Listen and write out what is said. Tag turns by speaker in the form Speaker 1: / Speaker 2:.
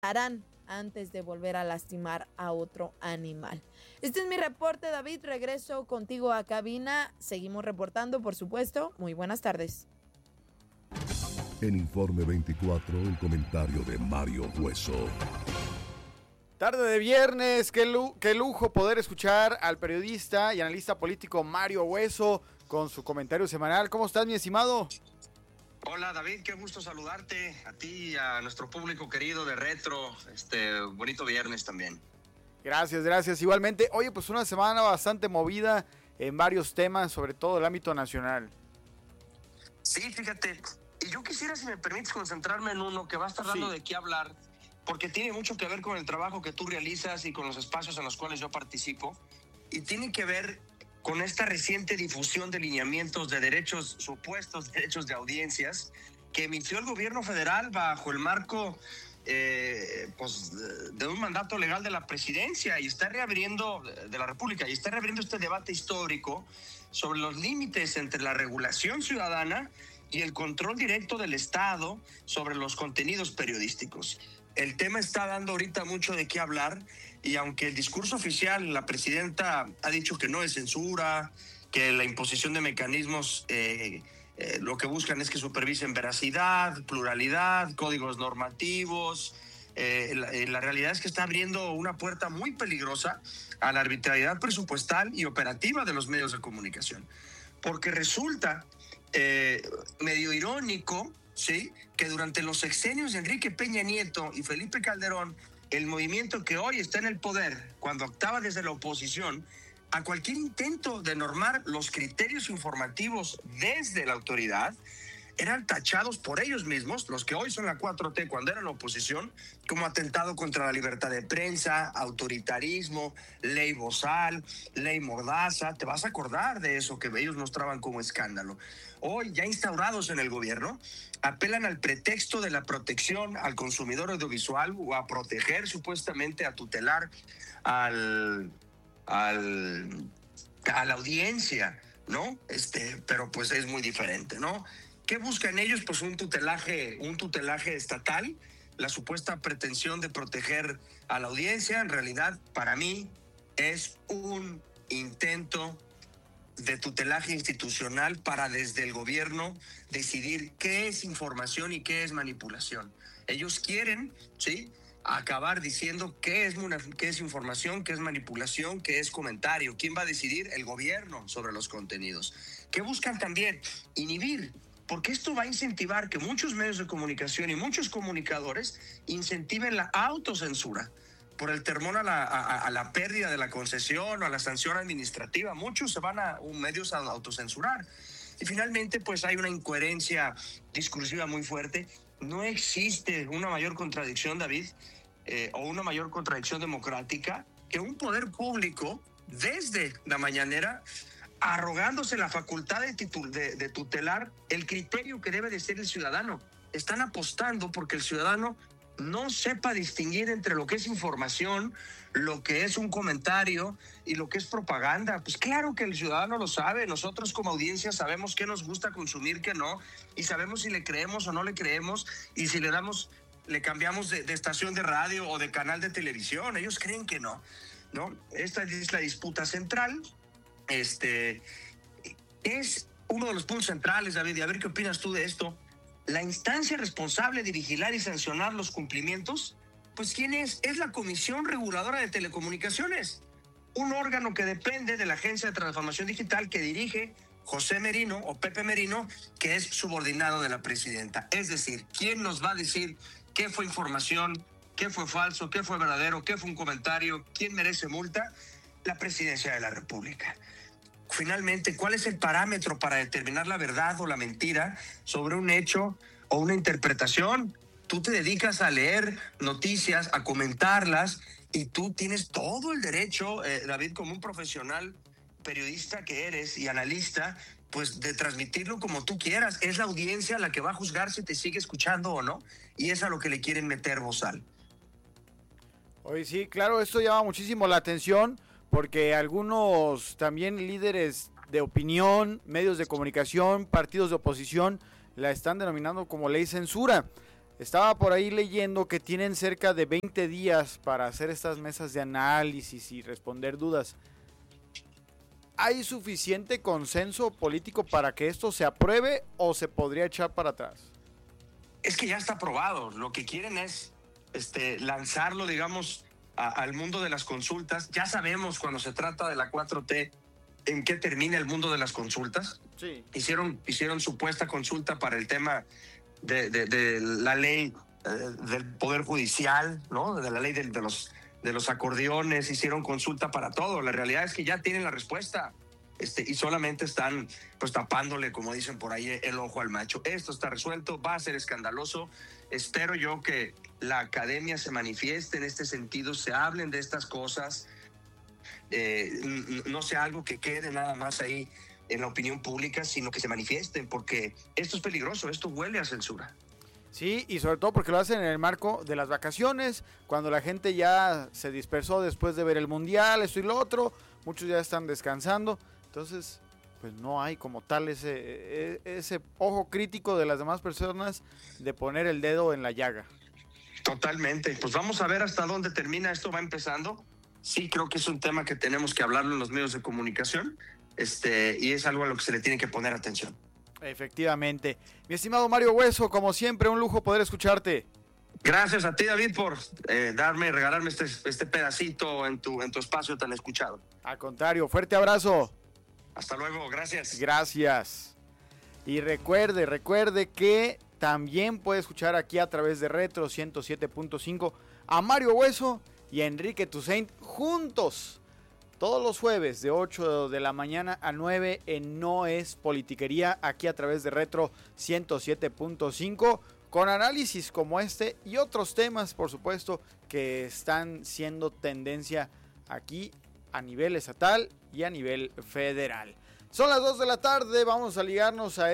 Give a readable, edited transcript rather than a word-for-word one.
Speaker 1: harán antes de volver a lastimar a otro animal. Este es mi reporte, David. Regreso contigo a cabina. Seguimos reportando, por supuesto. Muy buenas tardes.
Speaker 2: En Informe 24, el comentario de Mario Hueso.
Speaker 3: Tarde de viernes, qué lujo poder escuchar al periodista y analista político Mario Hueso con su comentario semanal. ¿Cómo estás, mi estimado?
Speaker 4: Hola David, qué gusto saludarte, a ti y a nuestro público querido de Retro, bonito viernes también.
Speaker 3: Gracias, igualmente. Oye, pues una semana bastante movida en varios temas, sobre todo el ámbito nacional.
Speaker 4: Sí, fíjate, y yo quisiera, si me permites, concentrarme en uno que va a estar dando de qué hablar, porque tiene mucho que ver con el trabajo que tú realizas y con los espacios en los cuales yo participo, y tiene que ver con esta reciente difusión de lineamientos de derechos, supuestos derechos de audiencias, que emitió el gobierno federal bajo el marco de un mandato legal de la presidencia y está reabriendo, de la República, y está reabriendo este debate histórico sobre los límites entre la regulación ciudadana y el control directo del Estado sobre los contenidos periodísticos. El tema está dando ahorita mucho de qué hablar, y aunque el discurso oficial, la presidenta ha dicho que no es censura, que la imposición de mecanismos lo que buscan es que supervisen veracidad, pluralidad, códigos normativos, la realidad es que está abriendo una puerta muy peligrosa a la arbitrariedad presupuestal y operativa de los medios de comunicación. Porque resulta medio irónico, ¿sí?, que durante los sexenios de Enrique Peña Nieto y Felipe Calderón, el movimiento que hoy está en el poder, cuando actuaba desde la oposición, a cualquier intento de normar los criterios informativos desde la autoridad, eran tachados por ellos mismos, los que hoy son la 4T cuando eran la oposición, como atentado contra la libertad de prensa, autoritarismo, ley Bozal, ley Mordaza. Te vas a acordar de eso que ellos mostraban como escándalo. Hoy, ya instaurados en el gobierno, apelan al pretexto de la protección al consumidor audiovisual o a proteger, supuestamente, a tutelar a la audiencia, ¿no? Pero pues es muy diferente, ¿no? ¿Qué buscan ellos? Pues un tutelaje estatal, la supuesta pretensión de proteger a la audiencia. En realidad, para mí, es un intento de tutelaje institucional para desde el gobierno decidir qué es información y qué es manipulación. Ellos quieren, ¿sí?, acabar diciendo qué es información, qué es manipulación, qué es comentario. ¿Quién va a decidir? El gobierno sobre los contenidos. ¿Qué buscan también? Inhibir. Porque esto va a incentivar que muchos medios de comunicación y muchos comunicadores incentiven la autocensura por el temor a la pérdida de la concesión o a la sanción administrativa. Muchos se van a medios a autocensurar. Y finalmente, pues hay una incoherencia discursiva muy fuerte. No existe una mayor contradicción, David, o una mayor contradicción democrática que un poder público, desde la mañanera, arrogándose la facultad de tutelar el criterio que debe de ser el ciudadano. Están apostando porque el ciudadano no sepa distinguir entre lo que es información, lo que es un comentario y lo que es propaganda. Pues claro que el ciudadano lo sabe. Nosotros como audiencia sabemos qué nos gusta consumir, qué no, y sabemos si le creemos o no le creemos, y si le cambiamos de estación de radio o de canal de televisión. Ellos creen que no, ¿no? Esta es la disputa central. Es uno de los puntos centrales, David, y a ver qué opinas tú de esto. La instancia responsable de vigilar y sancionar los cumplimientos, pues ¿quién es? Es la Comisión Reguladora de Telecomunicaciones, un órgano que depende de la Agencia de Transformación Digital que dirige José Merino o Pepe Merino, que es subordinado de la presidenta. Es decir, ¿quién nos va a decir qué fue información, qué fue falso, qué fue verdadero, qué fue un comentario, quién merece multa? La Presidencia de la República. Finalmente, ¿cuál es el parámetro para determinar la verdad o la mentira sobre un hecho o una interpretación? Tú te dedicas a leer noticias, a comentarlas, y tú tienes todo el derecho, David, como un profesional periodista que eres y analista, pues de transmitirlo como tú quieras. Es la audiencia la que va a juzgar si te sigue escuchando o no, y es a lo que le quieren meter Bozal.
Speaker 3: Oye, sí, claro, esto llama muchísimo la atención, porque algunos también líderes de opinión, medios de comunicación, partidos de oposición, la están denominando como ley censura. Estaba por ahí leyendo que tienen cerca de 20 días para hacer estas mesas de análisis y responder dudas. ¿Hay suficiente consenso político para que esto se apruebe o se podría echar para atrás?
Speaker 4: Es que ya está aprobado. Lo que quieren es lanzarlo, digamos, al mundo de las consultas. Ya sabemos cuando se trata de la 4T en qué termina el mundo de las consultas. Sí. Hicieron supuesta consulta para el tema de la ley del Poder Judicial, ¿no? De la ley de los acordeones, hicieron consulta para todo. La realidad es que ya tienen la respuesta y solamente están pues tapándole, como dicen por ahí, el ojo al macho. Esto está resuelto, va a ser escandaloso. Espero yo que la academia se manifieste en este sentido, se hablen de estas cosas, no sea algo que quede nada más ahí en la opinión pública, sino que se manifiesten, porque esto es peligroso, esto huele a censura.
Speaker 3: Sí, y sobre todo porque lo hacen en el marco de las vacaciones, cuando la gente ya se dispersó después de ver el mundial, esto y lo otro, muchos ya están descansando, entonces pues no hay como tal ese ojo crítico de las demás personas de poner el dedo en la llaga.
Speaker 4: Totalmente, pues vamos a ver hasta dónde termina, esto va empezando. Sí, creo que es un tema que tenemos que hablarlo en los medios de comunicación, y es algo a lo que se le tiene que poner atención.
Speaker 3: Efectivamente. Mi estimado Mario Hueso, como siempre, un lujo poder escucharte.
Speaker 4: Gracias a ti, David, por regalarme este pedacito en tu espacio tan escuchado.
Speaker 3: Al contrario, fuerte abrazo.
Speaker 4: Hasta luego, gracias.
Speaker 3: Gracias. Y recuerde que también puede escuchar aquí a través de Retro 107.5 a Mario Hueso y a Enrique Toussaint juntos todos los jueves de 8 de la mañana a 9 en No es Politiquería, aquí a través de Retro 107.5, con análisis como este y otros temas, por supuesto, que están siendo tendencia aquí a nivel estatal y a nivel federal. Son las 2 de la tarde, vamos a ligarnos a